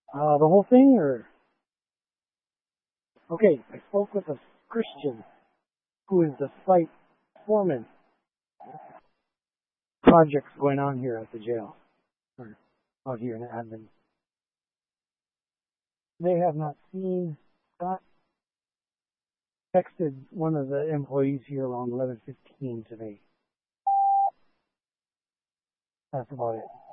The whole thing, or? Okay, I spoke with a Christian who is the site foreman. Projects going on here at the jail, or out here in Admin. They have not seen Scott. Texted one of the employees here around 11:15 today. That's about it.